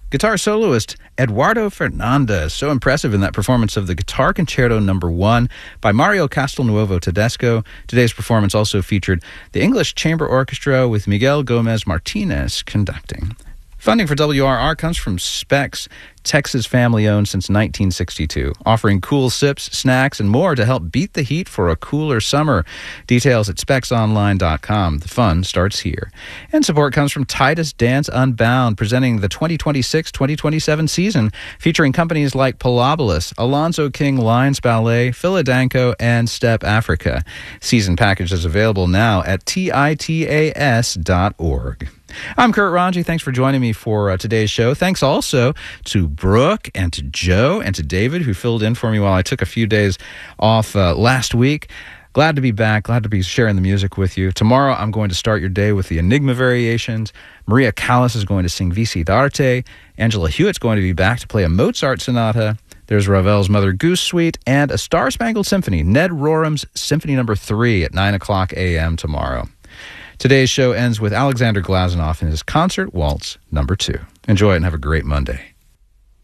Guitar soloist Eduardo Fernandez, so impressive in that performance of the Guitar Concerto No. 1 by Mario Castelnuovo Tedesco. Today's performance also featured the English Chamber Orchestra with Miguel Gomez Martinez conducting. Funding for WRR comes from Specs, Texas family-owned since 1962, offering cool sips, snacks, and more to help beat the heat for a cooler summer. Details at specsonline.com. The fun starts here. And support comes from Titus Dance Unbound, presenting the 2026-2027 season, featuring companies like Palabolas, Alonzo King Lines Ballet, Philadanco, and Step Africa. Season package is available now at titas.org. I'm Kurt Ranji. Thanks for joining me for today's show. Thanks also to Brooke and to Joe and to David, who filled in for me while I took a few days off last week. Glad to be back. Glad to be sharing the music with you. Tomorrow, I'm going to start your day with the Enigma Variations. Maria Callas is going to sing Vici d'Arte. Angela Hewitt's going to be back to play a Mozart sonata. There's Ravel's Mother Goose Suite and a Star-Spangled Symphony, Ned Rorem's Symphony No. 3 at 9 o'clock a.m. tomorrow. Today's show ends with Alexander Glazunov in his Concert Waltz No. 2. Enjoy it and have a great Monday.